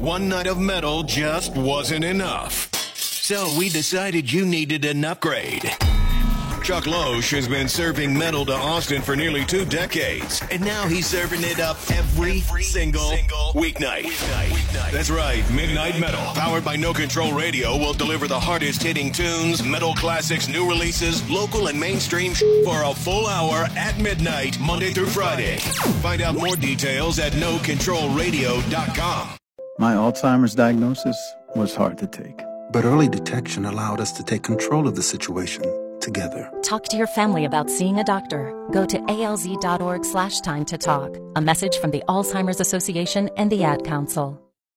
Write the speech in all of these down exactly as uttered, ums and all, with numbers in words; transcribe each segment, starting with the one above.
one night of metal just wasn't enough. So we decided you needed an upgrade. Chuck Loesch has been serving metal to Austin for nearly two decades, and now he's serving it up every, every single, single weeknight. Weeknight. Weeknight. That's right, Midnight Metal, powered by No Control Radio, will deliver the hardest-hitting tunes, metal classics, new releases, local and mainstream sh- for a full hour at midnight, Monday through Friday. Find out more details at no control radio dot com. My Alzheimer's diagnosis was hard to take, but early detection allowed us to take control of the situation together. Talk to your family about seeing a doctor. Go to alz.org slash time to talk. A message from the Alzheimer's Association and the Ad Council.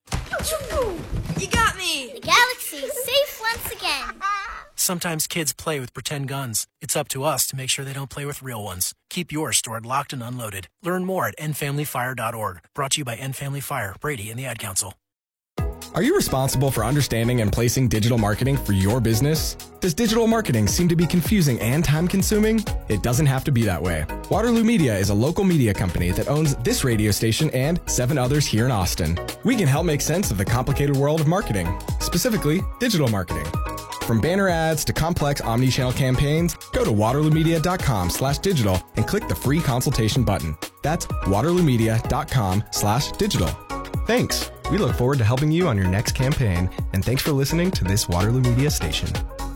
You got me! The galaxy is safe once again. Sometimes kids play with pretend guns. It's up to us to make sure they don't play with real ones. Keep yours stored locked and unloaded. Learn more at end family fire dot org. Brought to you by End Family Fire, Brady, and the Ad Council. Are you responsible for understanding and placing digital marketing for your business? Does digital marketing seem to be confusing and time-consuming? It doesn't have to be that way. Waterloo Media is a local media company that owns this radio station and seven others here in Austin. We can help make sense of the complicated world of marketing, specifically digital marketing. From banner ads to complex omni-channel campaigns, go to waterloo media dot com slash digital and click the free consultation button. That's waterloo media dot com slash digital. Thanks. We look forward to helping you on your next campaign, and thanks for listening to this Waterloo Media station.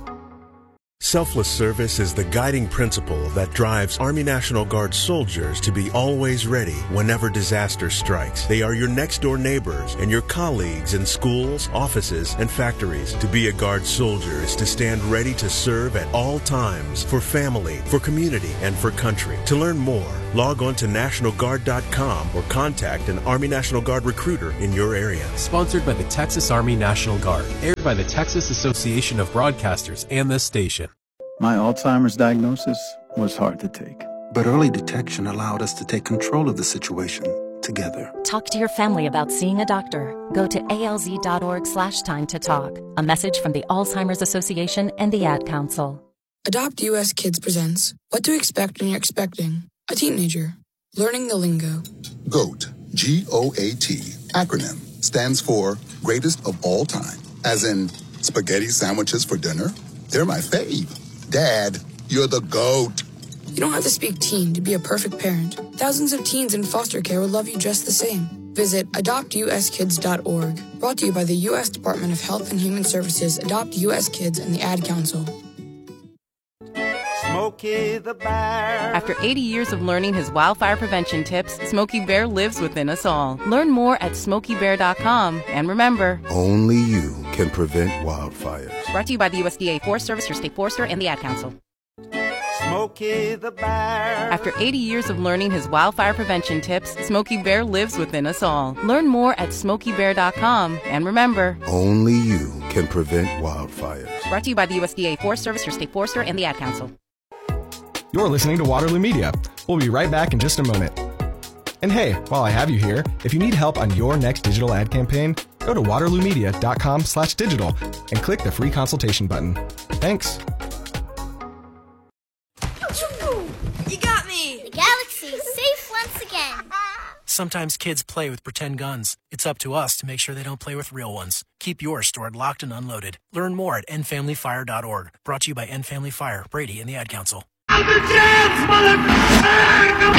Selfless service is the guiding principle that drives Army National Guard soldiers to be always ready whenever disaster strikes. They are your next-door neighbors and your colleagues in schools, offices, and factories. To be a Guard soldier is to stand ready to serve at all times for family, for community, and for country. To learn more, log on to national guard dot com or contact an Army National Guard recruiter in your area. Sponsored by the Texas Army National Guard. Aired by the Texas Association of Broadcasters and this station. My Alzheimer's diagnosis was hard to take, but early detection allowed us to take control of the situation together. Talk to your family about seeing a doctor. Go to alz.org slash time to talk. A message from the Alzheimer's Association and the Ad Council. Adopt U S Kids presents What to Expect When You're Expecting a Teenager. Learning the lingo. GOAT, G O A T, acronym, stands for Greatest of All Time. As in, spaghetti sandwiches for dinner? They're my fave. Dad, you're the GOAT. You don't have to speak teen to be a perfect parent. Thousands of teens in foster care would love you just the same. Visit adopt u s kids dot org. Brought to you by the U S Department of Health and Human Services, Adopt U S Kids, and the Ad Council. Smokey the Bear. After eighty years of learning his wildfire prevention tips, Smokey Bear lives within us all. Learn more at smokey bear dot com. And remember, only you can prevent wildfires. Brought to you by the U S D A Forest Service, your state forester, and the Ad Council. Smokey the Bear. After eighty years of learning his wildfire prevention tips, Smokey Bear lives within us all. Learn more at smokey bear dot com. And remember, only you can prevent wildfires. Brought to you by the U S D A Forest Service, your state forester, and the Ad Council. You're listening to Waterloo Media. We'll be right back in just a moment. And hey, while I have you here, if you need help on your next digital ad campaign, go to waterloo media dot com slash digital and click the free consultation button. Thanks. You got me! The galaxy is safe once again. Sometimes kids play with pretend guns. It's up to us to make sure they don't play with real ones. Keep yours stored locked and unloaded. Learn more at end family fire dot org. Brought to you by End Family Fire, Brady, and the Ad Council. I'm the chance, motherfucker!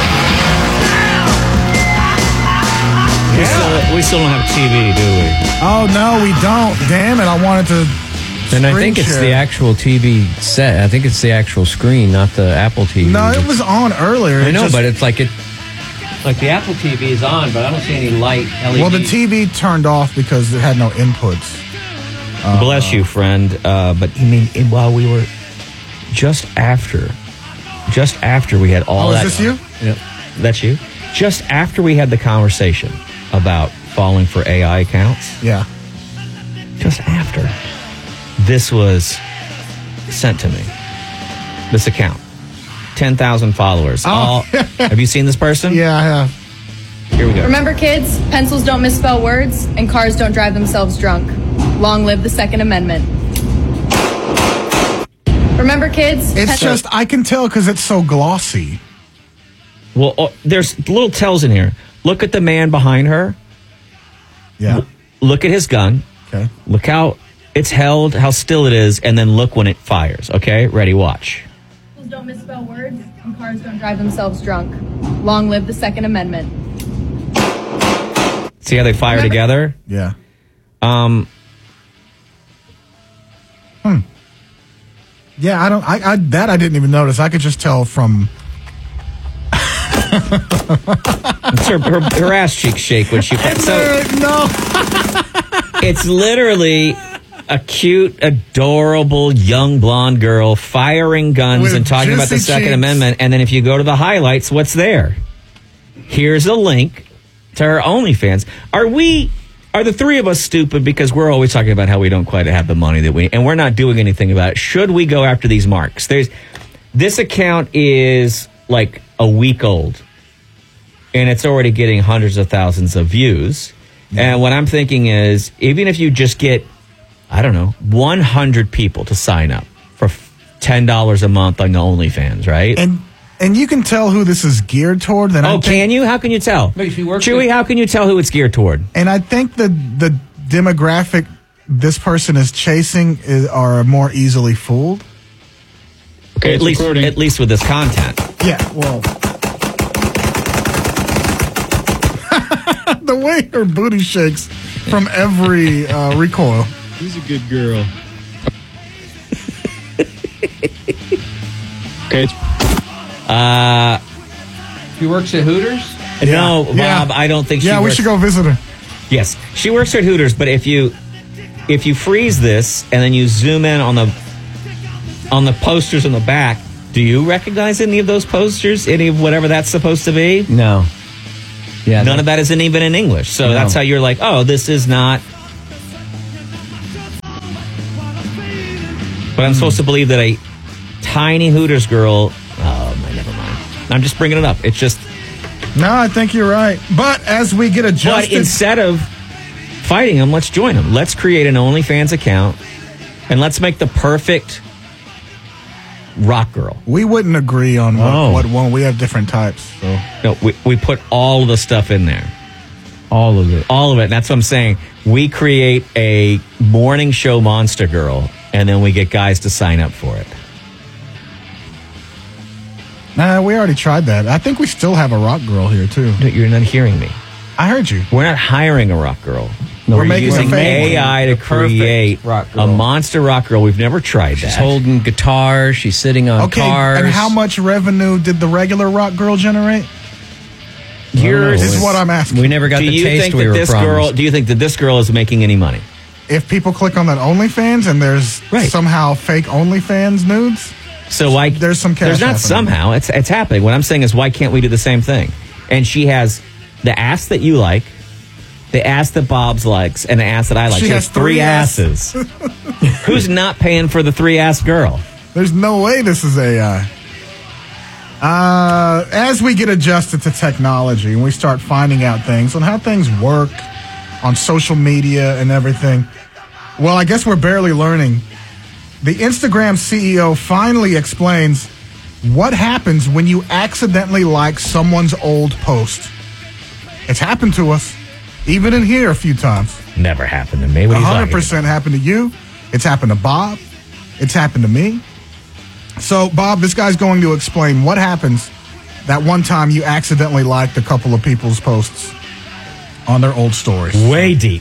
We still, we still don't have T V, do we? Oh, no, we don't. Damn it, I wanted to... And I think it's share. the actual T V set. I think it's the actual screen, not the Apple T V. No, it was on earlier. I It know, just- but it's like it... Like the Apple T V is on, but I don't see any light L E D. Well, the T V turned off because it had no inputs. Uh, Bless you, friend. Uh, but you mean it, while we were just after, just after we had all Oh, is that. this you? Yeah, that's you. Just after we had the conversation about falling for A I accounts. Yeah. Just after, this was sent to me. This account, ten thousand followers. Oh. All, have you seen this person? Yeah, I have. Here we go. Remember, kids, pencils don't misspell words and cars don't drive themselves drunk. Long live the Second Amendment. Remember, kids? It's just, I can tell because it's so glossy. Well, oh, there's little tells in here. Look at the man behind her. Yeah. look at his gun. Okay. Look how it's held, how still it is, and then look when it fires. Okay? Ready, watch. Schools don't misspell words, and cars don't drive themselves drunk. Long live the Second Amendment. See how they fire together? Yeah. Um. Hmm. Yeah, I don't. I, I that I didn't even notice. I could just tell from. It's her, her, her ass cheeks shake when she. So no. It's literally a cute, adorable young blonde girl firing guns With and talking about the juicy Second cheeks. Amendment. And then if you go to the highlights, what's there? Here's a link to her OnlyFans. Are we? Are the three of us stupid because we're always talking about how we don't quite have the money that we, and we're not doing anything about it? Should we go after these marks? There's this account is like a week old, and it's already getting hundreds of thousands of views. And what I'm thinking is, even if you just get, I don't know, one hundred people to sign up for ten dollars a month on the OnlyFans, right? And and you can tell who this is geared toward. Then oh, can you? How can you tell? Chewy, how can you tell who it's geared toward? And I think the the demographic this person is chasing is, are more easily fooled. Okay, at least at least with this content. Yeah, well, the way her booty shakes from every uh, recoil. She's a good girl. Okay. Uh, She works at Hooters? no, Bob, Yeah. I don't think she Yeah, we works- should go visit her. Yes, she works at Hooters, but if you if you freeze this and then you zoom in on the on the posters on the back, do you recognize any of those posters? Any of whatever that's supposed to be? No. Yeah. None of that isn't even in English. So No. that's how you're like, oh, this is not. But I'm supposed to believe that a tiny Hooters girl. Oh, my, never mind. I'm just bringing it up. It's just. No, I think you're right. But as we get adjusted, But instead of fighting them, let's join them. Let's create an OnlyFans account and let's make the perfect rock girl. we wouldn't agree on what, Oh. what one. We have different types. So No, we, we put all of the stuff in there. All of it. All of it. And that's what I'm saying. We create a morning show monster girl and then we get guys to sign up for it. nah, we already tried that. I think we still have a rock girl here too. No, you're not hearing me. I heard you. We're not hiring a rock girl. No, We're we're making using a fake A I one. to The perfect create rock girl. a monster rock girl. We've never tried She's that. holding guitars. She's sitting on Okay, cars. and how much revenue did the regular rock girl generate? Yours Is what I'm asking. We never got do the you taste think we that were this promised. girl? Do you think that this girl is making any money? If people click on that OnlyFans and there's Right. somehow fake OnlyFans nudes, So why? There's some cash There's not happening. somehow. It's it's happening. What I'm saying is, why can't we do the same thing? And she has the ass that you like, the ass that Bob's likes, and the ass that I like. She She, has has three three asses. Who's not paying for the three ass girl? there's no way this is A I. Uh, as we get adjusted to technology and we start finding out things on how things work on social media and everything, well, I guess we're barely learning. The Instagram C E O finally explains what happens when you accidentally like someone's old post. It's happened to us, even in here a few times. Never happened to me. What are you one hundred talking percent happened to you. It's happened to Bob. It's happened to me. So, Bob, this guy's going to explain what happens that one time you accidentally liked a couple of people's posts on their old stories. Way deep.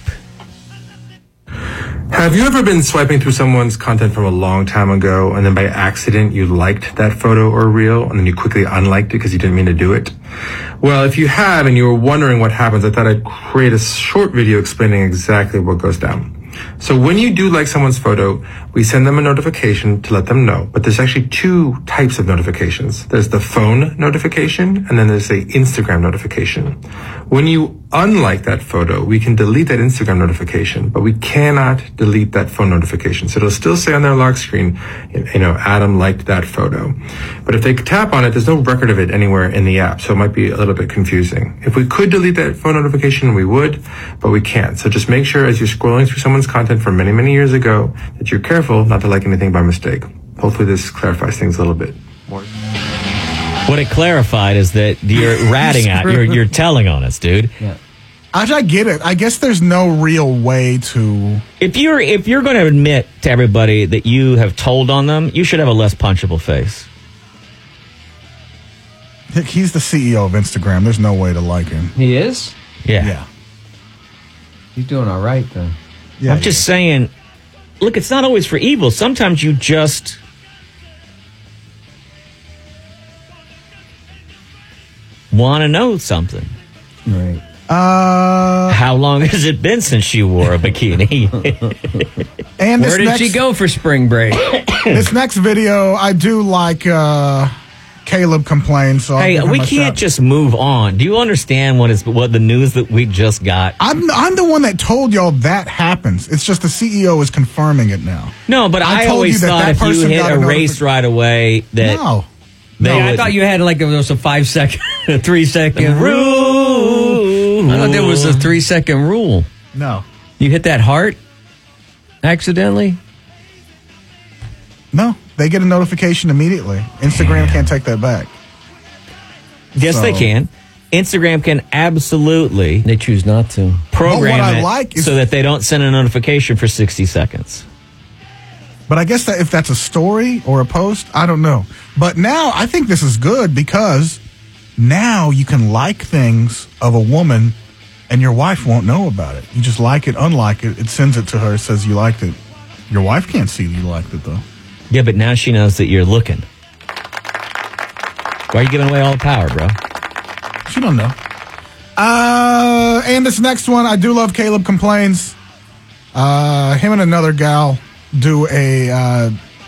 Have you ever been swiping through someone's content from a long time ago and then by accident you liked that photo or reel and then you quickly unliked it because you didn't mean to do it? Well, if you have and you were wondering what happens, I thought I'd create a short video explaining exactly what goes down. So when you do like someone's photo, we send them a notification to let them know. But there's actually two types of notifications. There's the phone notification and then there's the Instagram notification. When you unlike that photo, we can delete that Instagram notification, but we cannot delete that phone notification. So it'll still say on their lock screen, you know, Adam liked that photo. But if they tap on it, there's no record of it anywhere in the app. So it might be a little bit confusing. If we could delete that phone notification, we would, but we can't. So just make sure as you're scrolling through someone's content from many, many years ago that you're careful not to like anything by mistake. Hopefully this clarifies things a little bit more. What it clarified is that you're ratting at, you're, you're telling on us, dude. Yeah. I, I get it. I guess there's no real way to. If you're if you're going to admit to everybody that you have told on them, you should have a less punchable face. He's the C E O of Instagram. There's no way to like him. He is? Yeah. Yeah. He's doing all right, then. Yeah, I'm just saying, look, it's not always for evil. Sometimes you just want to know something. Right. Uh, How long has it been since you wore a bikini? and Where did next, she go for spring break? This next video, I do like uh, Caleb complains. So I'll Hey, give him we a can't shout. just move on. Do you understand what is what the news that we just got? I'm I'm the one that told y'all that happens. It's just the C E O is confirming it now. No, but I, I told always you that thought that if you person hit got a erase notifi- right away that No. they No, I would- thought you had like there was a five second, a three second rule. I thought there was a three second rule. No. You hit that heart accidentally? No. They get a notification immediately. Instagram can't take that back. Yes, So- they can. Instagram can absolutely. They choose not to. Program Well, what I it like is- so that they don't send a notification for sixty seconds. But I guess that if that's a story or a post, I don't know. But now I think this is good because now you can like things of a woman and your wife won't know about it. You just like it, unlike it. It sends it to her, says you liked it. Your wife can't see you liked it, though. Yeah, but now she knows that you're looking. Why are you giving away all the power, bro? She don't know. Uh, and this next one, I do love Caleb Complains. Uh, him and another gal do a, uh,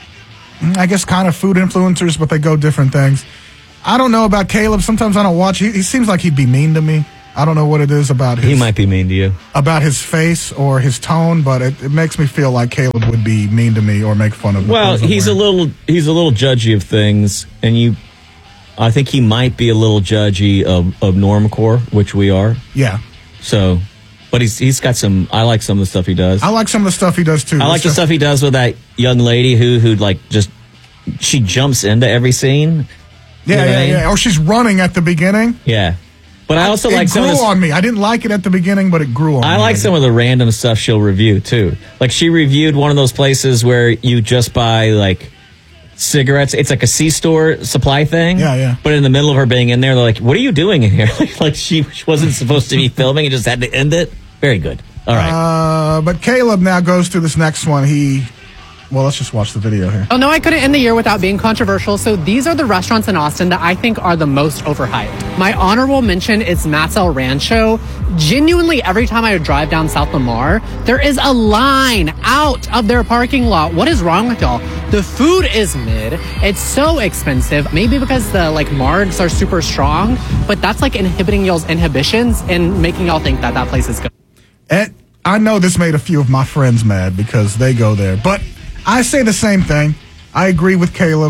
I guess, kind of food influencers, but they go different things. I don't know about Caleb. Sometimes I don't watch. He, he seems like he'd be mean to me. I don't know what it is about his, He might be mean to you. about his face or his tone, but it, it makes me feel like Caleb would be mean to me or make fun of me. Well, he's a little he's a little judgy of things, and you, I think he might be a little judgy of of normcore, which we are. Yeah. So, but he's he's got some. I like some of the stuff he does. I like some of the stuff he does too. I like It's the just- stuff he does with that young lady who who like just she jumps into every scene. You Yeah, know what yeah, I mean? yeah. Or she's running at the beginning. Yeah. But I also it like some grew of the, on me. I didn't like it at the beginning, but it grew on me. I like some of the random stuff she'll review too. Like she reviewed one of those places where you just buy like cigarettes. It's like a C-store supply thing. Yeah, yeah. But in the middle of her being in there, they're like, "What are you doing in here?" Like she wasn't supposed to be filming and just had to end it. Very good. All right. Uh, but Caleb now goes to this next one. He, well, let's just watch the video here. Oh, no, I couldn't end the year without being controversial. So these are the restaurants in Austin that I think are the most overhyped. My honorable mention is Matt's El Rancho. Genuinely, every time I drive down South Lamar, there is a line out of their parking lot. What is wrong with y'all? The food is mid. It's so expensive. Maybe because the like margs are super strong, but that's like inhibiting y'all's inhibitions and making y'all think that that place is good. And I know this made a few of my friends mad because they go there, but I say the same thing. I agree with Caleb.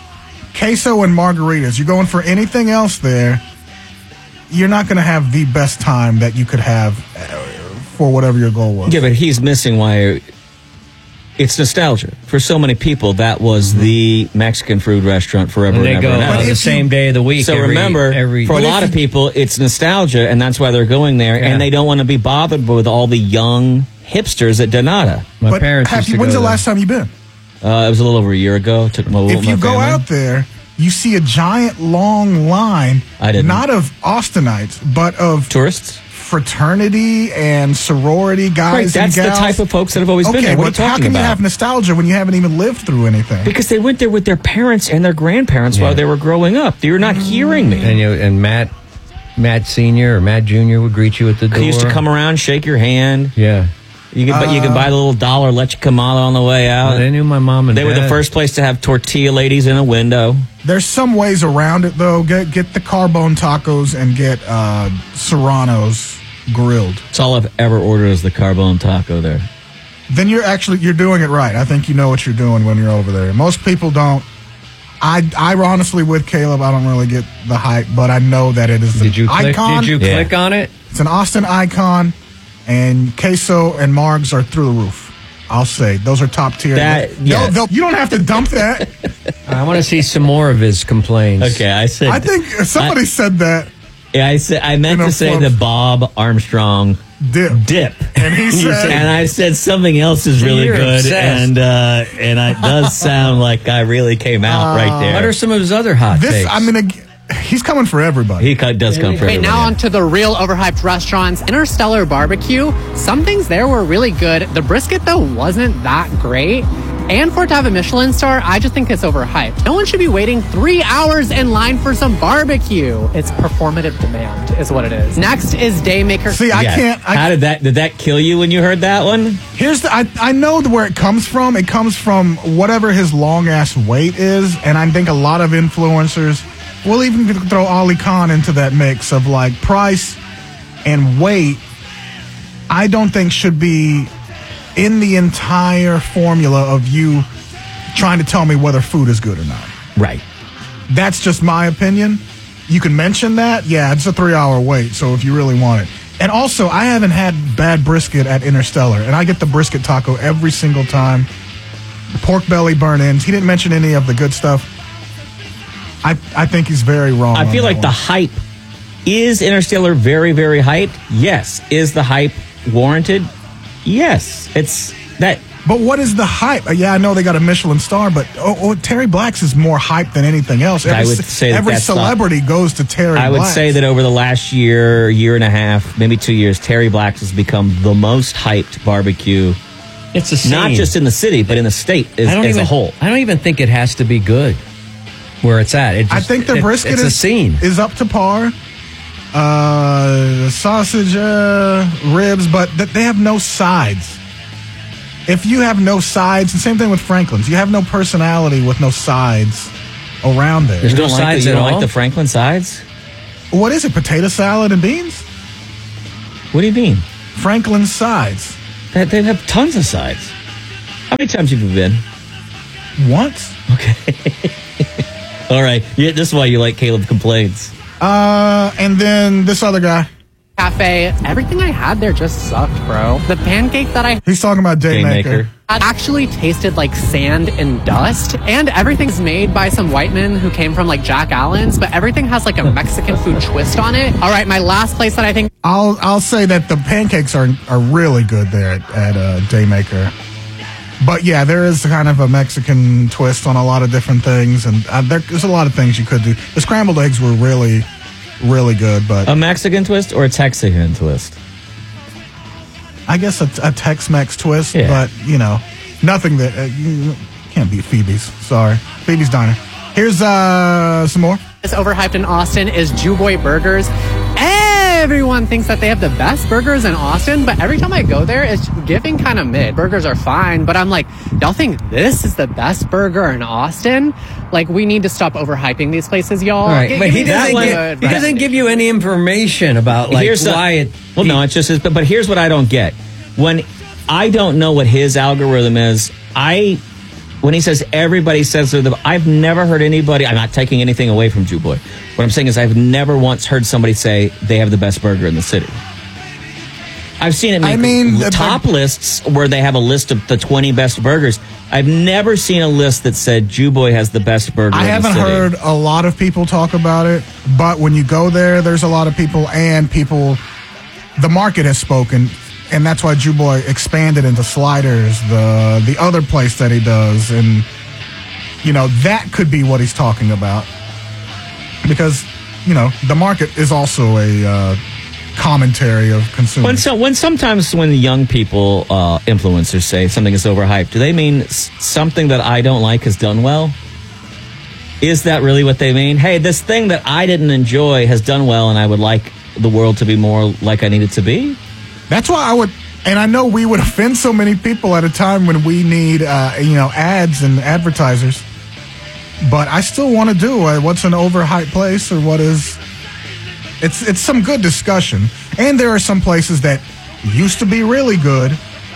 Queso and margaritas. You're going for anything else there, you're not going to have the best time that you could have uh, for whatever your goal was. Yeah, but he's missing why it's nostalgia. For so many people, that was the Mexican food restaurant forever And they and go ever and on ever. the same day of the week. So every- remember, every, for a lot of people, it's nostalgia, and that's why they're going there, Yeah. and they don't want to be bothered with all the young hipsters at Donata. My but parents have used you, to when's go the there. last time you've been? Uh, it was a little over a year ago. Took my, If you my go family. out there, you see a giant long line, I didn't. not of Austinites, but of tourists, fraternity and sorority guys Right, that's and the gals. type of folks that have always okay, been there. What but are you how talking can about? you have nostalgia when you haven't even lived through anything? Because they went there with their parents and their grandparents Yeah. while they were growing up. You're not hearing me. And you and Matt, Matt Senior or Matt Junior would greet you at the door. He used to come around, shake your hand. Yeah. You can, but you can buy the little dollar leche kamala on the way out. Well, they knew my mom and They were the dad. first place to have tortilla ladies in a window. There's some ways around it though. Get get the carbone tacos and get uh, Serranos grilled. It's all I've ever ordered is the carbone taco there. Then you're actually you're doing it right. I think you know what you're doing when you're over there. Most people don't. I I honestly with Caleb, I don't really get the hype, but I know that it is an Did you click? icon. Did you Yeah. click on it? It's an Austin icon, and queso and margs are through the roof. I'll say those are top tier. That- They'll- yeah. they'll- you don't have to dump that. I want to see some more of his complaints. Okay, I said. I think somebody I- said that. Yeah, I said I meant In a to say flip. the Bob Armstrong dip. Dip. And he said, and I said something else is really You're good, obsessed. and uh, and it does sound like I really came out Uh, right there. What are some of his other hot This, takes? I mean, ag- he's coming for everybody. He co- does come for Okay, everybody. now on to the real overhyped restaurants. Interstellar Barbecue. Some things there were really good. The brisket, though, wasn't that great. And for it to have a Michelin star, I just think it's overhyped. No one should be waiting three hours in line for some barbecue. It's performative demand, is what it is. Next is Daymaker. See, I Yeah. can't. I, How did that did that kill you when you heard that one? Here's the. I, I know where it comes from. It comes from whatever his long ass weight is, and I think a lot of influencers will even throw Ali Khan into that mix of like price and weight. I don't think should be in the entire formula of you trying to tell me whether food is good or not. Right. That's just my opinion. You can mention that. Yeah, it's a three hour wait. So if you really want it. And also, I haven't had bad brisket at Interstellar, and I get the brisket taco every single time. The pork belly burn ends. He didn't mention any of the good stuff. I I think he's very wrong. I on feel that like the one. hype is Interstellar very very hyped. Yes. Is the hype warranted? Yes. It's that. But what is the hype? Uh, Yeah, I know they got a Michelin star, but oh, oh, Terry Black's is more hype than anything else. Every, I would ce- say that every that's not- celebrity goes to Terry I would Black's. say that over the last year, year and a half, maybe two years, Terry Black's has become the most hyped barbecue. It's a scene. Not just in the city, but in the state as, I don't as even, a whole. I don't even think it has to be good where it's at. It just, I think the it- brisket it's is, a scene. is up to par. Uh, sausage, uh, ribs, but th- they have no sides. If you have no sides, the same thing with Franklin's. You have no personality with no sides around there. There's You no don't like sides. the- You at don't like all? the Franklin sides? What is it? Potato salad and beans? What do you mean? Franklin's sides. They, they have tons of sides. How many times have you been? Once. Okay. All right. Yeah, this is why you like Caleb Complains. Uh, and then this other guy. Cafe. Everything I had there just sucked, bro. The pancake that I He's talking about Daymaker. Daymaker. had actually tasted like sand and dust, and everything's made by some white men who came from like Jack Allen's, but everything has like a Mexican food twist on it. All right, my last place that I think I'll I'll say that the pancakes are are really good there at, at uh, Daymaker. But yeah, there is kind of a Mexican twist on a lot of different things, and uh, there, there's a lot of things you could do. The scrambled eggs were really, really good, but A Mexican twist or a Texican twist? I guess a, a Tex-Mex twist. Yeah. But you know, nothing that uh, you can't beat Phoebe's. Sorry, Phoebe's Diner. Here's uh some more. is overhyped in Austin is Jew Boy Burgers. Everyone thinks that they have the best burgers in Austin, but every time I go there, it's giving kind of mid. Burgers are fine, but I'm like, y'all think this is the best burger in Austin? Like, we need to stop overhyping these places, y'all. All right, Gi- but give he me the doesn't, good give, he burger. doesn't give you any information about like Here's the- why it. Well, no, it's just his, but, but here's what I don't get. When I don't know what his algorithm is, I when he says everybody says they're the, I've never heard anybody. I'm not taking anything away from Jew Boy. What I'm saying is I've never once heard somebody say they have the best burger in the city. I've seen it make I mean, the- top lists where they have a list of the twenty best burgers. I've never seen a list that said Jew Boy has the best burger I in the haven't city. heard a lot of people talk about it, but when you go there, there's a lot of people, and people, the market has spoken, and that's why Jew Boy expanded into Sliders, the the other place that he does, and you know that could be what he's talking about, because you know the market is also a uh, commentary of consumers. When so when sometimes when young people uh, influencers say something is overhyped, do they mean s- something that I don't like has done well? Is that really what they mean? Hey, this thing that I didn't enjoy has done well, and I would like the world to be more like I need it to be. That's why I would, and I know we would offend so many people at a time when we need, uh, you know, ads and advertisers. But I still want to do uh, what's an overhyped place or what is. It's it's some good discussion, and there are some places that used to be really good,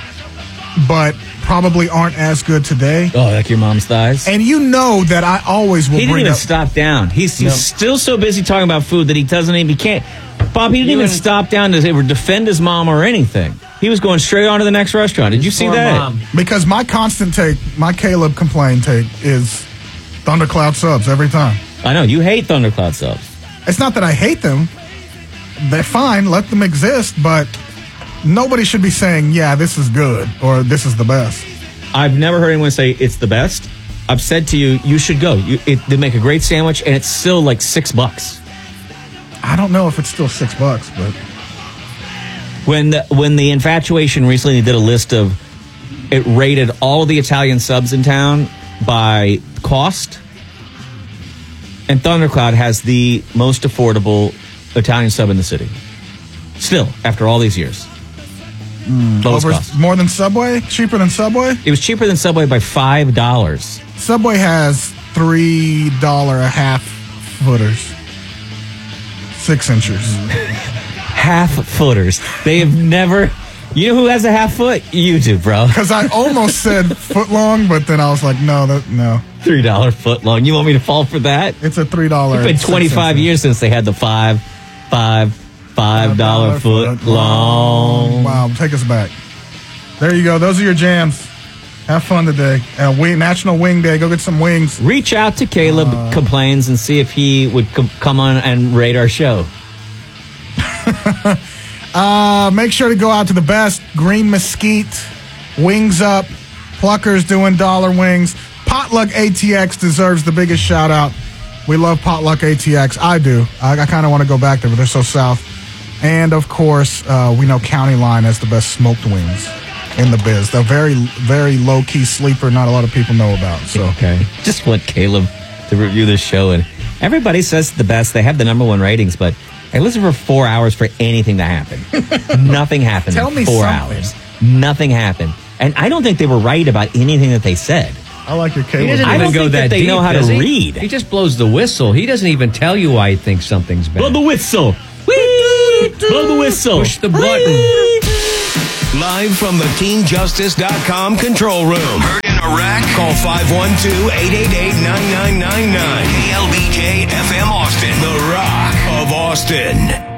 but probably aren't as good today. Oh, like your mom's thighs. And you know that I always will He didn't bring even up. stop down. He's, he's No. still so busy talking about food that he doesn't even he can't. Bob, he didn't You even and- stop down to ever defend his mom or anything. He was going straight on to the next restaurant. Did you see Poor that? mom. Because my constant take, my Caleb complain take is Thundercloud subs every time. I know you hate Thundercloud subs. It's not that I hate them. they're fine. Let them exist, but nobody should be saying, yeah, this is good or this is the best. I've never heard anyone say it's the best. I've said to you, you should go. You, it, they make a great sandwich, and it's still like six bucks. I don't know if it's still six bucks, but when the, when the Infatuation recently did a list of, it rated all the Italian subs in town by cost, and Thundercloud has the most affordable Italian sub in the city. Still, after all these years. Mm, over, more than Subway? Cheaper than Subway? It was cheaper than Subway by five dollars. Subway has three dollar a half footers. Six inchers. Half footers. They have never... You know who has a half foot? You do, bro. Because I almost said foot long, but then I was like, no, that, no. three dollar foot long. You want me to fall for that? It's a three dollar. It's been twenty-five years since they had the five, five, five dollar foot long. Wow, take us back. There you go. Those are your jams. Have fun today. Uh, wing, National Wing Day. Go get some wings. Reach out to Caleb uh, Complains and see if he would com- come on and rate our show. uh, make sure to go out to the best. Green Mesquite, Wings Up, Pluckers doing dollar wings. Potluck A T X deserves the biggest shout out. We love Potluck A T X. I do. I, I kind of want to go back there, but they're so south. And, of course, uh, we know County Line has the best smoked wings in the biz. They're very, very low-key sleeper not a lot of people know about. So okay. Just want Caleb to review this show. And everybody says the best. They have the number one ratings, but I listen for four hours for anything to happen. Nothing happened Tell in me four something. hours. Nothing happened. And I don't think they were right about anything that they said. I like your Caleb. He doesn't I even don't go think that that they deep, know how to he? read. He just blows the whistle. He doesn't even tell you why he thinks something's bad. Blow the whistle. Whee! Blow the whistle. Push the button. Live from the Team Justice dot com control room. Heard in Iraq? Call five one two, eight eight eight, nine nine nine nine. K L B J F M Austin, the Rock of Austin.